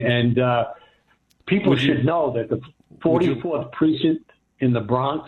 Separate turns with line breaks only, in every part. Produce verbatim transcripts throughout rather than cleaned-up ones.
And uh, people
Would you-
should know that the forty-fourth precinct in the Bronx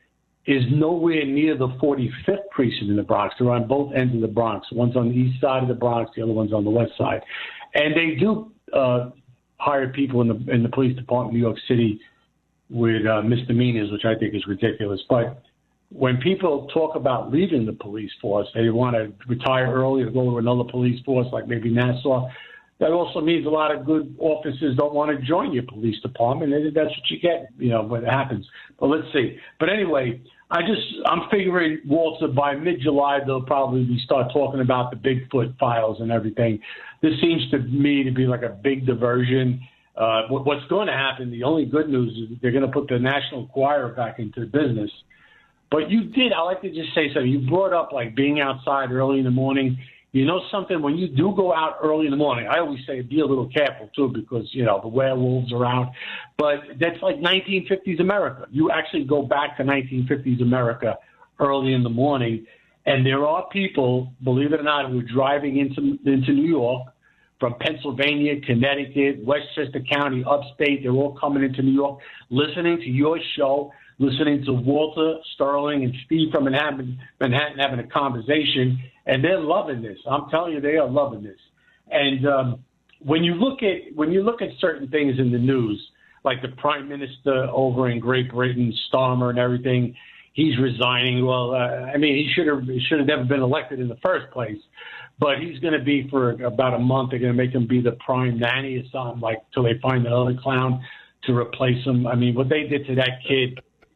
is nowhere near the forty-fifth precinct in the Bronx. They're on both ends of the Bronx. One's on the east side of the Bronx, the other one's on the west side. And they do uh, hire people in the in the police department in New York City with uh, misdemeanors, which I think is ridiculous. But when people talk about leaving the police force, they want to retire early or go to another police force, like maybe Nassau. That also means a lot of good officers don't want to join your police department. And that's what you get, you know, when it happens. But let's see. But anyway, I just, I'm figuring, Walter, by mid-July, they'll probably start talking about the Bigfoot files and everything. This seems to me to be like a big diversion. Uh, what, what's going to happen, the only good news is they're going to put the National Enquirer back into business. But you did, I like to just say something. You brought up like being outside early in the morning. You know something, when you do go out early in the morning, I always say be a little careful, too, because, you know, the werewolves are out. But that's like nineteen fifties America. You actually go back to nineteen fifties America early in the morning, and there are people, believe it or not, who are driving into, into New York from Pennsylvania, Connecticut, Westchester County, upstate. They're all coming into New York, listening to your show, listening to Walter, Sterling, and Steve from Manhattan, Manhattan having a conversation. And they're loving this. I'm telling you, they are loving this. And um, when you look at when you look at certain things in the news, like the Prime Minister over in Great Britain, Starmer, and everything, he's resigning. Well, uh, I mean, he should have he should have never been elected in the first place. But he's going to be for about a month. They're going to make him be the prime nanny or something, like till they find another clown to replace him. I mean, what they did to that kid.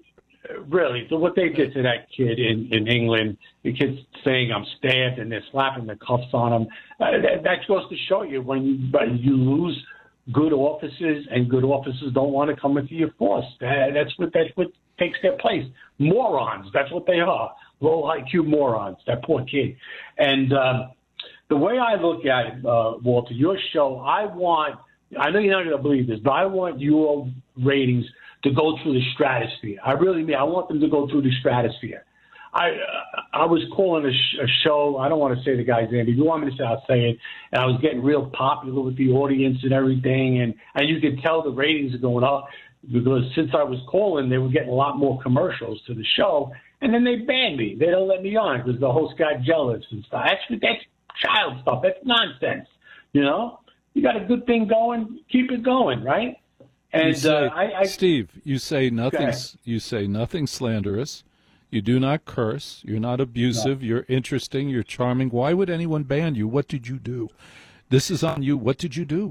Really, so what they did to that kid in, in England, the kid's saying I'm stabbed and they're slapping the cuffs on him. Uh, that, that goes to show you when you, when you lose good officers and good officers don't want to come into your force. That, that's what that's what takes their place. Morons, that's what they are. Low I Q morons, that poor kid. And um, the way I look at it, uh, Walter, your show, I want, I know you're not going to believe this, but I want your ratings to go through the stratosphere. I really mean, I want them to go through the stratosphere. I uh, I was calling a, sh- a show, I don't want to say the guy's name, but if you want me to say, I'll say it, and I was getting real popular with the audience and everything, and, and you could tell the ratings are going up, because since I was calling, they were getting a lot more commercials to the show, and then they banned me. They don't let me on because the host got jealous and stuff. That's, that's child stuff. That's nonsense, you know? You got a good thing going, keep it going, right? And
you say,
uh, I, I,
Steve, you say nothing. You say nothing slanderous. You do not curse. You're not abusive. No. You're interesting. You're charming. Why would anyone ban you? What did you do? This is on you. What did you do?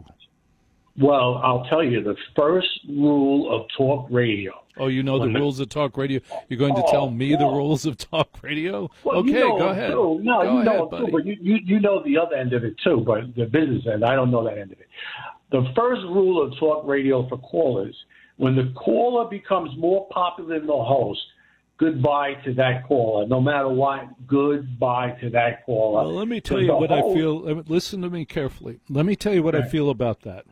Well, I'll tell you the first rule of talk radio.
Oh, you know the rules of talk radio. You're going to
oh,
tell me
oh.
the rules of talk radio?
Well,
okay,
you know
go ahead.
Too. No,
go
you know
ahead,
it
buddy.
too, but you, you you know the other end of it too, but the business end. I don't know that end of it. The first rule of talk radio for callers: when the caller becomes more popular than the host, goodbye to that caller. No matter what, goodbye to that caller.
Well, let me tell you what host, I feel. Listen to me carefully. Let me tell you what right. I feel about that.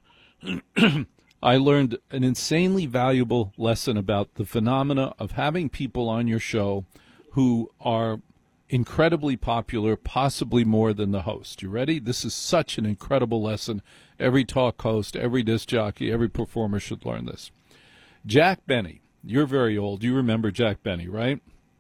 I learned an insanely valuable lesson about the phenomena of having people on your show who are incredibly popular, possibly more than the host. You ready? This is such an incredible lesson. Every talk host, every disc jockey, every performer should learn this. Jack Benny. You're very old. You remember Jack Benny, right?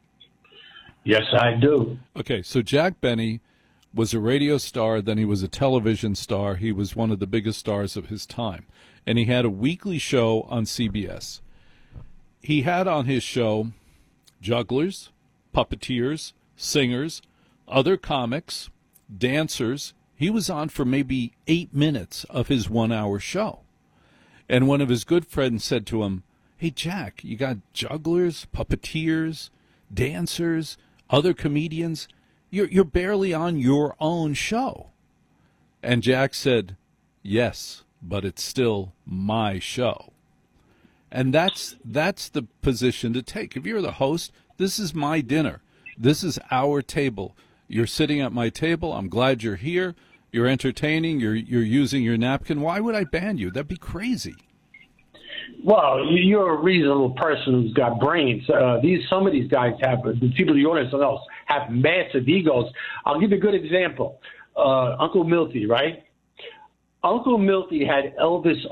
Yes, I do.
Okay, so Jack Benny was a radio star, then he was a television star. He was one of the biggest stars of his time. And he had a weekly show on C B S. He had on his show jugglers, puppeteers, singers, other comics, dancers. He was on for maybe eight minutes of his one-hour show. And one of his good friends said to him, "Hey, Jack, you got jugglers, puppeteers, dancers, other comedians. You're, you're barely on your own show." And Jack said, "Yes, but it's still my show." And that's that's the position to take. If you're the host, this is my dinner. This is our table. You're sitting at my table. I'm glad you're here. You're entertaining. You're you're using your napkin. Why would I ban you? That'd be crazy.
Well, you're a reasonable person who's got brains. Uh, these some of these guys have the people in the audience else have massive egos. I'll give you a good example. Uh, Uncle Milty, right? Uncle Milty had Elvis